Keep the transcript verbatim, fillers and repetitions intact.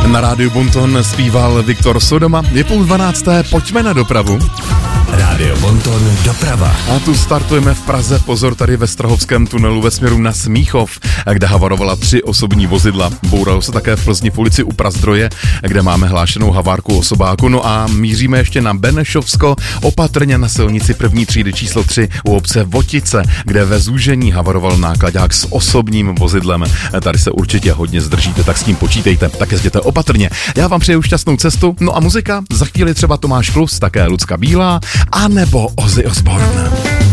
Na rádiu Bonton zpíval Viktor Sodoma. Je půl dvanácté, pojďme na dopravu. Rádio Bonton doprava. A tu startujeme v Praze, pozor, tady ve Strahovském tunelu ve směru na Smíchov, kde havarovala tři osobní vozidla. Bouralo se také v Plzni v ulici u Prazdroje, kde máme hlášenou havárku osobáku. No a míříme ještě na Benešovsko, opatrně na silnici první třídy číslo tři u obce Votice, kde ve zúžení havaroval nákladák s osobním vozidlem. Tady se určitě hodně zdržíte, tak s tím počítejte, tak jezděte opatrně. Já vám přeju šťastnou cestu, no a muzika, za chvíli třeba Tomáš Klus, také Lucka Bílá, a nebo Ozzy Osbourne.